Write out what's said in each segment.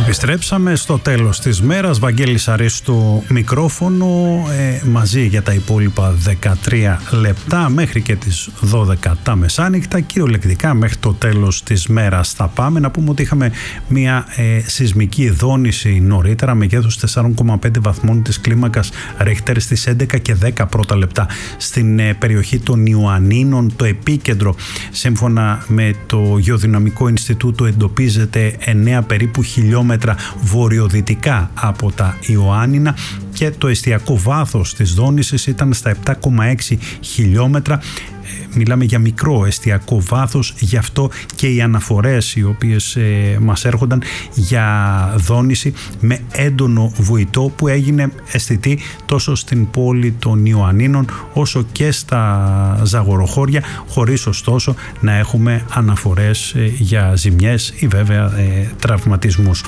Επιστρέψαμε στο τέλος της μέρας. Βαγγέλης Αρίστου μικρόφωνο, μαζί για τα υπόλοιπα 13 λεπτά μέχρι και τις 12 τα μεσάνυχτα. Κυριολεκτικά μέχρι το τέλος της μέρας θα πάμε. Να πούμε ότι είχαμε μια σεισμική δόνηση νωρίτερα μεγέθους 4,5 βαθμών της κλίμακας Ρίχτερ στις 11 και 10 πρώτα λεπτά στην περιοχή των Ιωαννίνων. Το επίκεντρο, σύμφωνα με το Γεωδυναμικό Ινστιτούτο, εντοπίζεται 9 περίπου χιλιόμετρα βορειοδυτικά από τα Ιωάννινα και το εστιακό βάθος της δόνησης ήταν στα 7,6 χιλιόμετρα. Μιλάμε για μικρό εστιακό βάθος, γι' αυτό και οι αναφορές οι οποίες μας έρχονταν για δόνηση με έντονο βουητό που έγινε αισθητή τόσο στην πόλη των Ιωαννίνων όσο και στα Ζαγοροχώρια, χωρίς ωστόσο να έχουμε αναφορές για ζημιές ή βέβαια τραυματισμούς.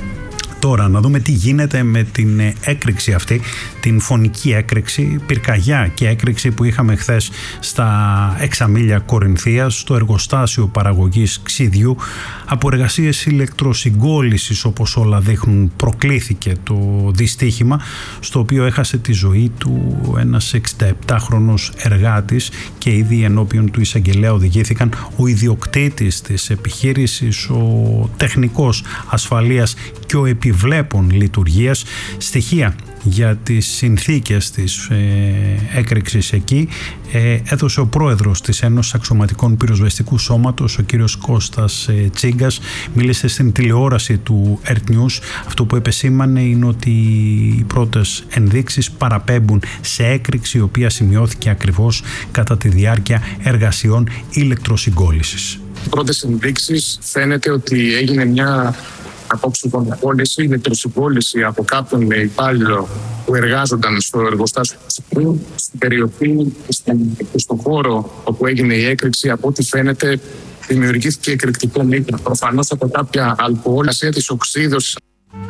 Τώρα να δούμε τι γίνεται με την έκρηξη αυτή, την φωνική έκρηξη, πυρκαγιά και έκρηξη που είχαμε χθες στα Εξαμήλια Κορινθίας, στο εργοστάσιο παραγωγής ξυδιού. Από εργασίες ηλεκτροσυγκόλλησης, όπως όλα δείχνουν, προκλήθηκε το δυστύχημα, στο οποίο έχασε τη ζωή του ένας 67χρονος εργάτης και ήδη ενώπιον του εισαγγελέα οδηγήθηκαν ο ιδιοκτήτης της επιχείρησης, ο τεχνικός ασφαλείας και ο επιβλέπων λειτουργίας. Στοιχεία για τις συνθήκες της έκρηξης εκεί έδωσε ο πρόεδρος της Ένωσης Αξιωματικών Πυροσβεστικού Σώματος, ο κύριος Κώστας Τσίγκας. Μίλησε στην τηλεόραση του Earth News. Αυτό που επεσήμανε είναι ότι οι πρώτες ενδείξεις παραπέμπουν σε έκρηξη η οποία σημειώθηκε ακριβώς κατά τη διάρκεια εργασιών ηλεκτροσυγκόλλησης. Πρώτες ενδείξεις φαίνεται ότι έγινε μια απόψη πώληση, ηλεκτροσυγκόλληση από κάποιον υπάλληλο που εργάζονταν στο εργοστάσιο του στην περιοχή και στον χώρο όπου έγινε η έκρηξη. Από ό,τι φαίνεται, δημιουργήθηκε εκρηκτικό μείγμα. Προφανώς από κάποια αλκοόλ, ασία της οξύδωσης.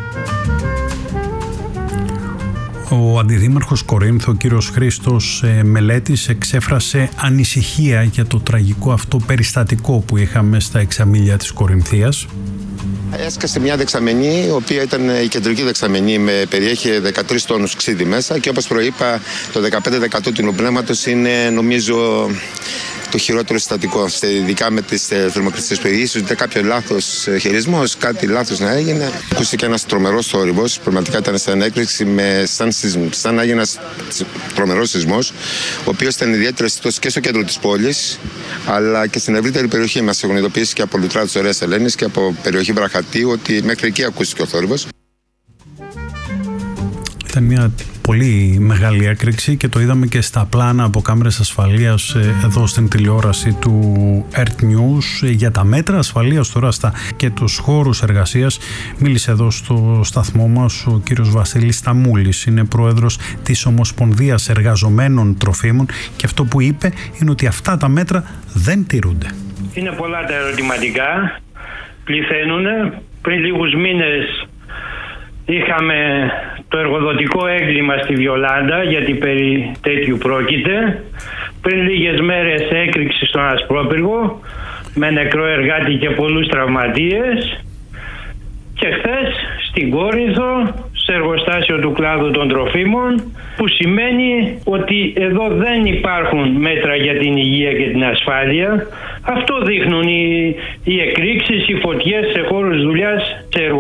Ο αντιδήμαρχος Κορίνθου, ο κύριος Χρήστος Μελέτης, εξέφρασε ανησυχία για το τραγικό αυτό περιστατικό που είχαμε στα Εξαμήλια της Κορινθίας. Έσκασε μια δεξαμενή, η οποία ήταν η κεντρική δεξαμενή, περιέχει 13 τόνους ξύδι μέσα και όπως προείπα το 15% του νοπνεύματος είναι νομίζω το χειρότερο συστατικό, ειδικά με τις θερμοκρασίες που ίσως ήταν κάποιο λάθος χειρισμός, κάτι λάθος να έγινε. Ακούστηκε ένας τρομερός θόρυβος, πραγματικά ήταν σαν έκρηξη, σαν να έγινε ένας τρομερός σεισμός, ο οποίος ήταν ιδιαίτερα αισθητός και στο κέντρο της πόλης, αλλά και στην ευρύτερη περιοχή μας. Έχουν ειδοποιήσει και από Λουτρά της Ωραίας Ελένης και από περιοχή Βραχατίου ότι μέχρι εκεί ακούστηκε ο θόρυβος. Ήταν μια πολύ μεγάλη έκρηξη και το είδαμε και στα πλάνα από κάμερες ασφαλείας εδώ στην τηλεόραση του Earth News. Για τα μέτρα ασφαλείας τώρα και τους χώρους εργασίας μίλησε εδώ στο σταθμό μας ο κύριος Βασίλης Σταμούλης. Είναι πρόεδρος της Ομοσπονδίας Εργαζομένων Τροφίμων και αυτό που είπε είναι ότι αυτά τα μέτρα δεν τηρούνται. Είναι πολλά τα ερωτηματικά, πληθαίνουν. Πριν λίγους μήνες είχαμε το εργοδοτικό έγκλημα στη Βιολάντα, γιατί περί τέτοιου πρόκειται. Πριν λίγες μέρες έκρηξη στον Ασπρόπυργο με νεκρό εργάτη και πολλούς τραυματίες. Και χθες στην Κόρινθο, σε εργοστάσιο του κλάδου των τροφίμων, που σημαίνει ότι εδώ δεν υπάρχουν μέτρα για την υγεία και την ασφάλεια. Αυτό δείχνουν οι εκρήξεις, οι φωτιές σε χώρους δουλειάς, σε